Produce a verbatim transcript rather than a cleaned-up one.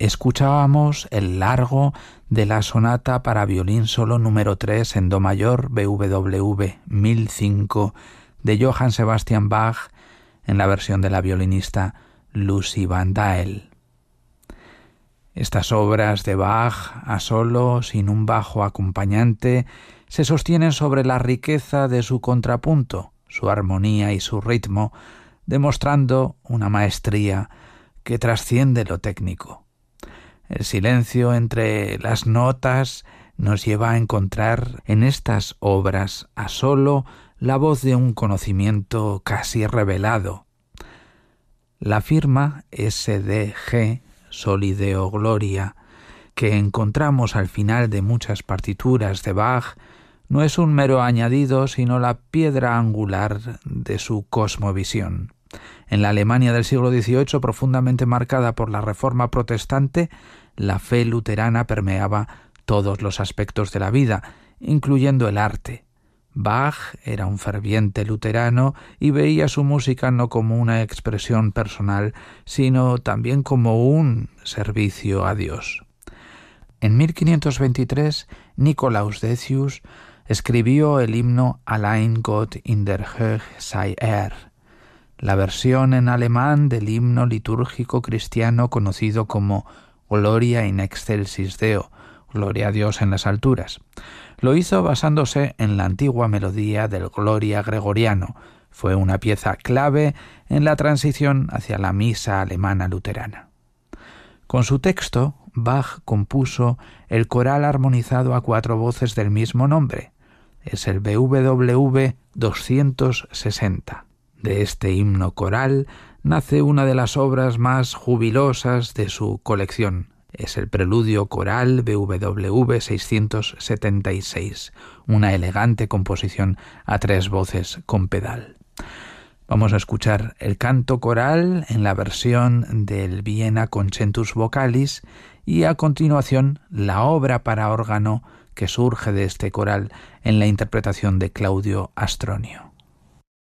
Escuchábamos el largo de la sonata para violín solo número tres en do mayor B W V mil cinco de Johann Sebastian Bach en la versión de la violinista Lucy Van Dael. Estas obras de Bach a solo, sin un bajo acompañante, se sostienen sobre la riqueza de su contrapunto, su armonía y su ritmo, demostrando una maestría que trasciende lo técnico. El silencio entre las notas nos lleva a encontrar en estas obras a solo la voz de un conocimiento casi revelado. La firma S D G, Soli Deo Gloria, que encontramos al final de muchas partituras de Bach, no es un mero añadido, sino la piedra angular de su cosmovisión. En la Alemania del siglo dieciocho, profundamente marcada por la Reforma protestante, la fe luterana permeaba todos los aspectos de la vida, incluyendo el arte. Bach era un ferviente luterano y veía su música no como una expresión personal, sino también como un servicio a Dios. En mil quinientos veintitrés, Nikolaus Decius escribió el himno Allein Gott in der Höhe sei er, la versión en alemán del himno litúrgico cristiano conocido como Gloria in excelsis Deo, Gloria a Dios en las alturas. Lo hizo basándose en la antigua melodía del Gloria gregoriano. Fue una pieza clave en la transición hacia la misa alemana luterana. Con su texto, Bach compuso el coral armonizado a cuatro voces del mismo nombre. Es el B W V doscientos sesenta. De este himno coral nace una de las obras más jubilosas de su colección. Es el preludio coral B W V seiscientos setenta y seis, una elegante composición a tres voces con pedal. Vamos a escuchar el canto coral en la versión del Viena Concentus Vocalis y a continuación la obra para órgano que surge de este coral en la interpretación de Claudio Astronio.